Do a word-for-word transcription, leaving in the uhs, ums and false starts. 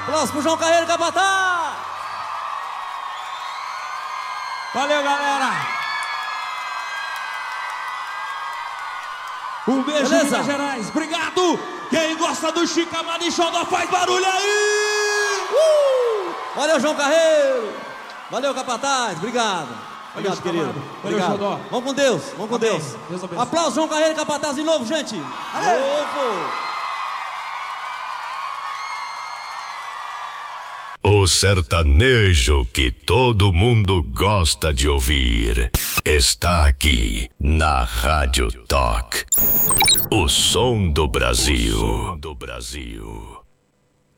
Aplausos pro João Carreiro, capataz! Valeu, galera! Um beijo, Beleza? Minas Gerais. Obrigado! Quem gosta do Chicamani Xodó faz barulho aí! Uh! Valeu, João Carreiro! Valeu, capataz! Obrigado! Obrigado, querido. Valeu, Obrigado. Xodó. Vamos com Deus, vamos com Amém. Deus. Deus abençoe. Aplausos, João Carreiro, capataz de novo, gente! Novo! O sertanejo que todo mundo gosta de ouvir está aqui na Rádio Talk. O som do Brasil. O som do Brasil.